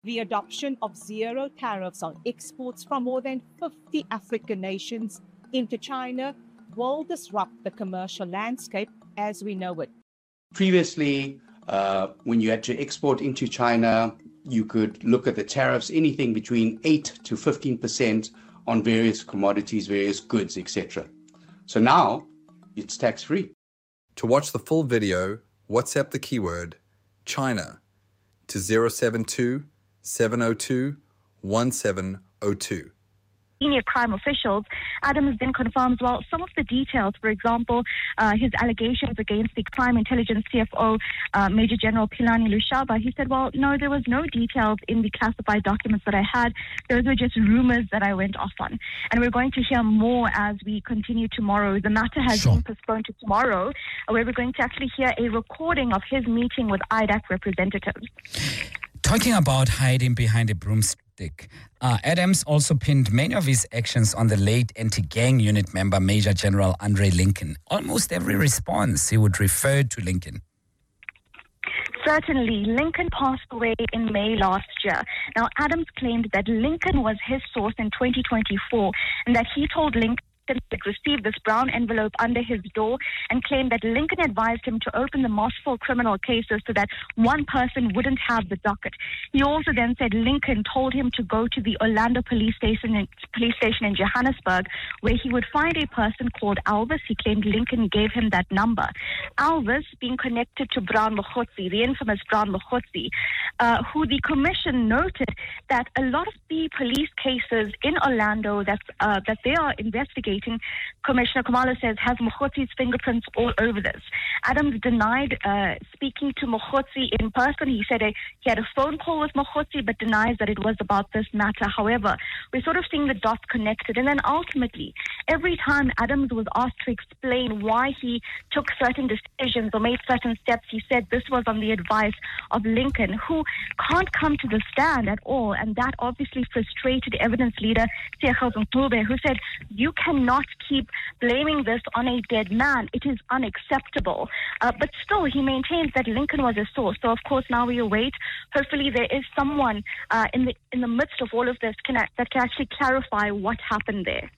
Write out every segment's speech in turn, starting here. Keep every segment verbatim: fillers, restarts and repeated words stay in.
The adoption of zero tariffs on exports from more than fifty African nations into China will disrupt the commercial landscape as we know it. Previously, uh, when you had to export into China, you could look at the tariffs, anything between eight to fifteen percent on various commodities, various goods, et cetera. So now it's tax-free. To watch the full video, WhatsApp the keyword China to zero seven two, seven zero two, one seven zero two. Senior crime officials, Adams then confirms, well, some of the details, for example, uh, his allegations against the Crime Intelligence C F O, uh, Major General Philani Lushaba. He said, well, no, there was no details in the classified documents that I had. Those were just rumors that I went off on. And we're going to hear more as we continue tomorrow. The matter has sure. been postponed to tomorrow, where we're going to actually hear a recording of his meeting with I D A C representatives. Talking about hiding behind a broomstick, uh, Adams also pinned many of his actions on the late anti-gang unit member, Major General Andre Lincoln. Almost every response, he would refer to Lincoln. Certainly, Lincoln passed away in May last year. Now, Adams claimed that Lincoln was his source in twenty twenty-four and that he told Lincoln had received this brown envelope under his door and claimed that Lincoln advised him to open the multiple criminal cases so that one person wouldn't have the docket. He also then said Lincoln told him to go to the Orlando police station in, police station in Johannesburg, where he would find a person called Alvis. He claimed Lincoln gave him that number. Alvis being connected to Brown Mokhotsi, the infamous Brown Mokhotsi, uh, who the commission noted that a lot of the police cases in Orlando that's, uh, that they are investigating, Commissioner Khumalo says, has Mokhotzi's fingerprints all over this. Adams denied uh, speaking to Mokhotsi in person. He said uh, he had a phone call with Mokhotsi, but denies that it was about this matter. However, we're sort of seeing the dots connected. And then ultimately, every time Adams was asked to explain why he took certain decisions or made certain steps, he said this was on the advice of Lincoln, who can't come to the stand at all. And that obviously frustrated evidence leader Siyakhaz Mncube, who said, you can not keep blaming this on a dead man. It is unacceptable. Uh, but still, he maintains that Lincoln was a source. So, of course, now we await. Hopefully, there is someone uh, in the in the midst of all of this can, that can actually clarify what happened there.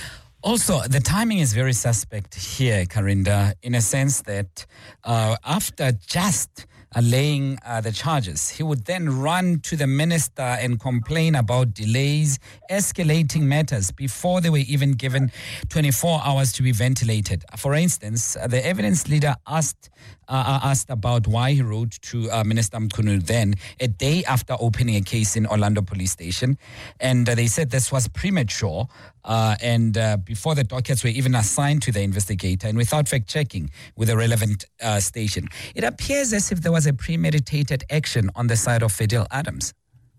Also, the timing is very suspect here, Karinda, in a sense that uh, after just uh, laying uh, the charges, he would then run to the minister and complain about delays, escalating matters before they were even given twenty-four hours to be ventilated. For instance, uh, the evidence leader asked uh, asked about why he wrote to uh, Minister Mchunu then, a day after opening a case in Orlando Police Station. And uh, they said this was premature uh, and uh, before the dockets were even assigned to the investigator and without fact-checking with the relevant uh, station. It appears as if there was a premeditated action on the side of Fidel Adams.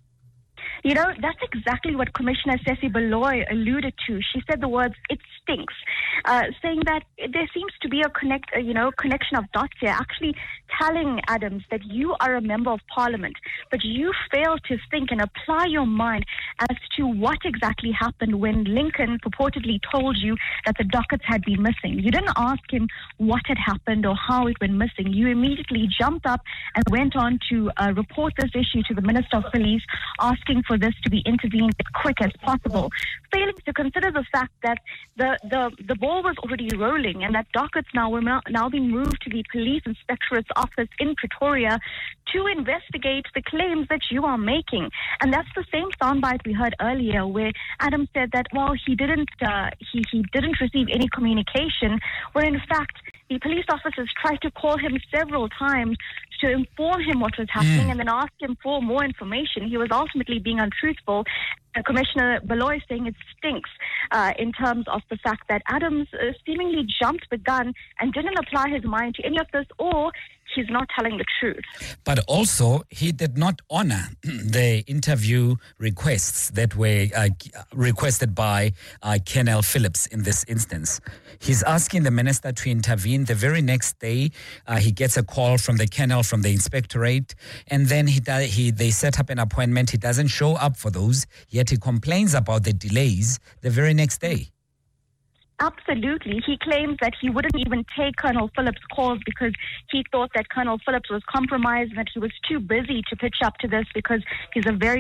You know, that's exactly what Commissioner Ceci Baloyi alluded to. She said the words, it stinks, uh, saying that there seems to be a connect, uh, you know, connection of dots here, actually telling Adams that you are a member of parliament, but you fail to think and apply your mind as to what exactly happened when Lincoln purportedly told you that the dockets had been missing. You didn't ask him what had happened or how it went missing. You immediately jumped up and went on to uh, report this issue to the Minister of Police, asking for this to be intervened as quick as possible, failing to consider the fact that the, the, the ball was already rolling and that dockets now were now, now being moved to the Police Inspectorate's office in Pretoria to investigate the claims that you are making. And that's the same soundbite we heard earlier where Adam said that, well, he didn't, uh, he, he didn't receive any communication, where in fact the police officers tried to call him several times to inform him what was happening mm. and then ask him for more information. He was ultimately being untruthful. Uh, Commissioner Baloyi saying it stinks uh, in terms of the fact that Adams uh, seemingly jumped the gun and didn't apply his mind to any of this, or he's not telling the truth. But also, he did not honor the interview requests that were uh, requested by uh, Colonel Phillips in this instance. He's asking the minister to intervene. The very next day, uh, he gets a call from the colonel from the inspectorate, and then he, he they set up an appointment. He doesn't show up for those, yet he complains about the delays the very next day. Absolutely. He claims that he wouldn't even take Colonel Phillips' calls because he thought that Colonel Phillips was compromised and that he was too busy to pitch up to this because he's a very